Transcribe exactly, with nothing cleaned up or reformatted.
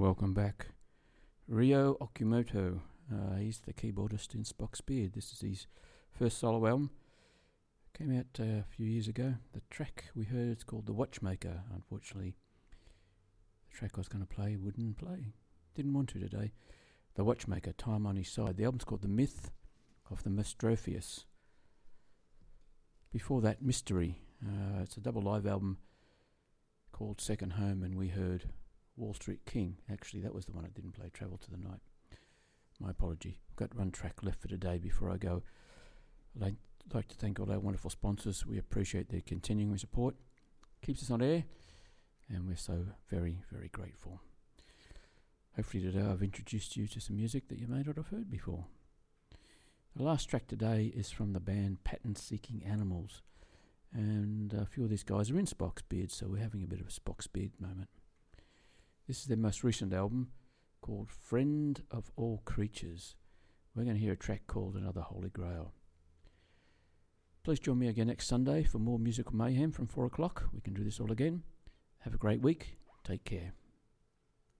welcome back Ryo Okumoto. Uh, he's the keyboardist in Spock's Beard. This is his first solo album. Came out uh, a few years ago. The track we heard is called The Watchmaker. Unfortunately, the track I was going to play wouldn't play. Didn't want to today. The Watchmaker, Time on His Side. The album's called The Myth of the Mistrophius. Before that, Mystery. Uh, it's a double live album called Second Home, and we heard Wall Street King. Actually, that was the one I didn't play, Travel to the Night. My apology. I've got one track left for today before I go. I'd like to thank all our wonderful sponsors. We appreciate their continuing support. Keeps us on air, and we're so very, very grateful. Hopefully today I've introduced you to some music that you may not have heard before. The last track today is from the band Pattern Seeking Animals, and a few of these guys are in Spock's Beard, so we're having a bit of a Spock's Beard moment. This is their most recent album called Friend of All Creatures. We're going to hear a track called Another Holy Grail. Please join me again next Sunday for more musical mayhem from four o'clock. We can do this all again. Have a great week. Take care.